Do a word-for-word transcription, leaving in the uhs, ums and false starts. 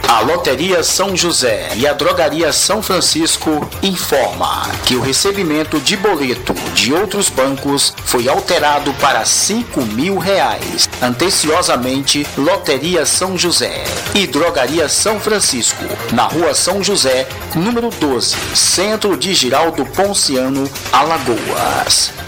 A Loteria São José e a Drogaria São Francisco informa que o recebimento de boleto de outros bancos foi alterado para cinco mil reais. Anteciosamente, Loteria São José e Drogaria São Francisco, na Rua São José, número doze, Centro de Giraldo Ponciano, Alagoas.